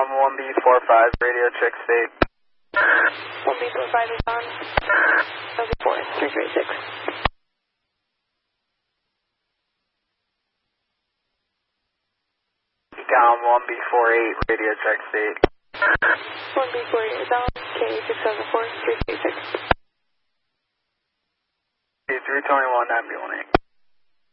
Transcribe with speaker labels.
Speaker 1: 1B45, radio check state.
Speaker 2: 1B45 is on. LB4, 336.
Speaker 1: Down 1B48, radio check state.
Speaker 2: 1B48 is on. KA674, 336.
Speaker 1: 321, 9B18.